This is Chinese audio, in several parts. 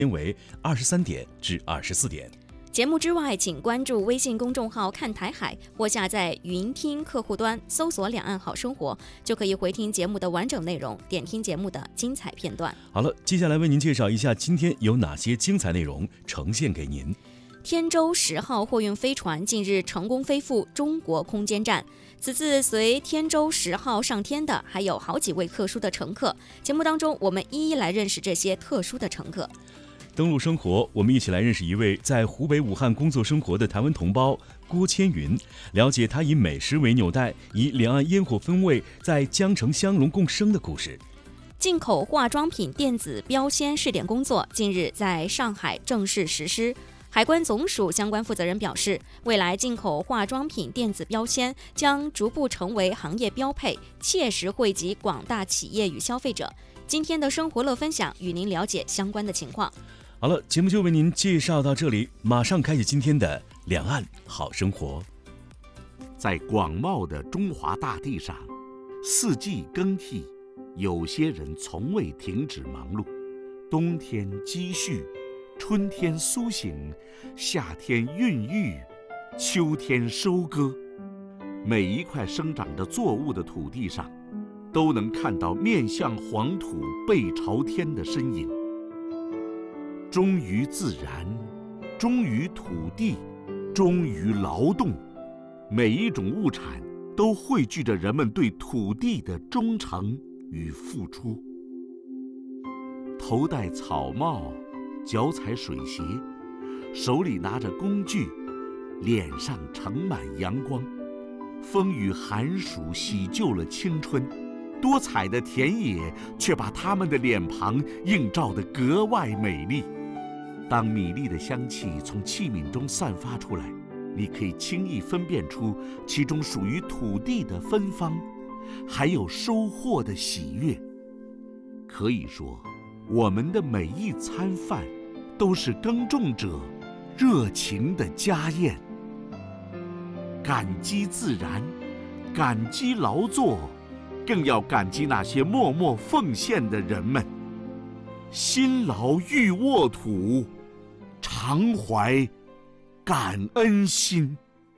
为23点至24点。 节目之外，请关注微信公众号看台海，或下载云听客户端搜索两岸好生活，就可以回听节目的完整内容，点听节目的精彩片段。 好了，接下来为您介绍一下今天有哪些精彩内容呈现给您。 天舟10号货运飞船近日成功飞赴中国空间站，此次随天舟10号上天的还有好几位特殊的乘客。节目当中，我们一一来认识这些特殊的乘客。 登陆生活，我们一起来认识一位在湖北武汉工作生活的台湾同胞郭千云，了解他以美食为纽带，以两岸烟火氛围在江城相融共生的故事。 进口化妆品电子标签试点工作近日在上海正式实施。海关总署相关负责人表示，未来进口化妆品电子标签将逐步成为行业标配，切实惠及广大企业与消费者。今天的生活乐分享与您了解相关的情况。 好了，节目就为您介绍到这里，马上开启今天的两岸好生活。 在广袤的中华大地上，四季更替，有些人从未停止忙碌。冬天积蓄，春天苏醒，夏天孕育，秋天收割。每一块生长着作物的土地上，都能看到面向黄土背朝天的身影。忠于自然，忠于土地，忠于劳动，每一种物产都汇聚着人们对土地的忠诚与付出。头戴草帽，脚踩水鞋，手里拿着工具，脸上盛满阳光。风雨寒暑洗旧了青春，多彩的田野却把他们的脸庞映照得格外美丽。当米粒的香气从器皿中散发出来，你可以轻易分辨出其中属于土地的芬芳，还有收获的喜悦。可以说，我们的每一餐饭都是耕种者热情的家宴。感激自然，感激劳作，更要感激那些默默奉献的人们。辛劳欲沃土，常怀感恩心。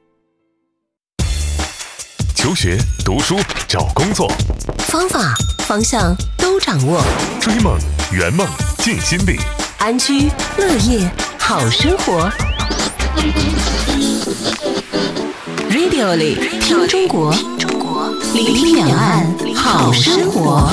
求学、读书、找工作， 方法、方向都掌握。 追梦、圆梦、尽心力， 安居乐业好生活。Radio 里听中国，聆听两岸好生活。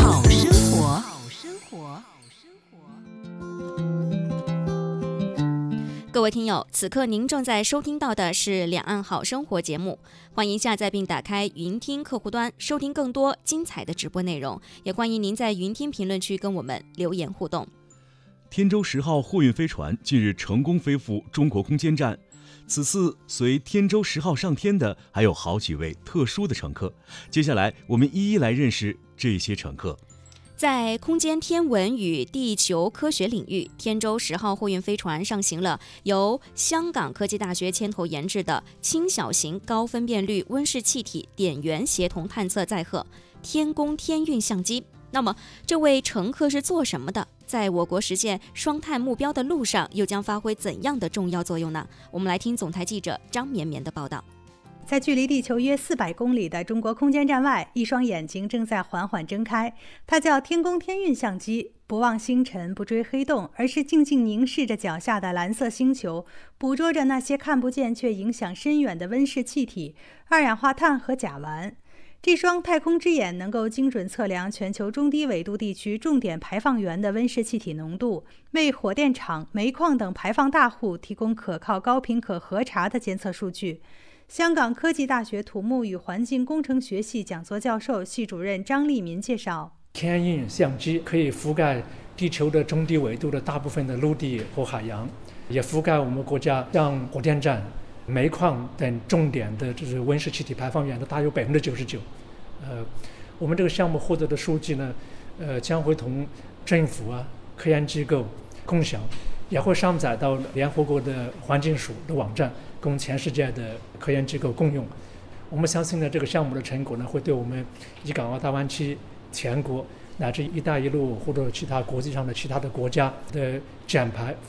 各位听友，此刻您正在收听到的是两岸好生活节目，欢迎下载并打开云听客户端收听更多精彩的直播内容，也欢迎您在云听评论区跟我们留言互动。 天舟10号货运飞船近日成功飞赴中国空间站，此次随天舟10号上天的还有好几位特殊的乘客，接下来我们一一来认识这些乘客。 在空间天文与地球科学领域，天舟10号货运飞船上行了由香港科技大学牵头研制的轻小型高分辨率温室气体点源协同探测载荷天宫天运相机。那么这位乘客是做什么的？在我国实现双碳目标的路上，又将发挥怎样的重要作用呢？我们来听总台记者张绵绵的报道。 在距离地球约400公里的中国空间站外，一双眼睛正在缓缓睁开。它叫天宫天运相机，不望星辰，不追黑洞，而是静静凝视着脚下的蓝色星球，捕捉着那些看不见却影响深远的温室气体、二氧化碳和甲烷。这双太空之眼能够精准测量全球中低纬度地区重点排放源的温室气体浓度，为火电厂、煤矿等排放大户提供可靠、高频、可核查的监测数据。香港科技大学土木与环境工程学系讲座教授、系主任张立民介绍， 天运相机可以覆盖地球的中低纬度的大部分的陆地和海洋，也覆盖我们国家像火电站、煤矿等重点的就是温室气体排放源的大约99%。我们这个项目获得的数据呢，将会同政府科研机构共享，也会上载到联合国的环境署的网站，供全世界的科研机构共用。我们相信呢，这个项目的成果呢，会对我们粤港澳大湾区全国乃至“一带一路”或者其他国际上的其他的国家的减排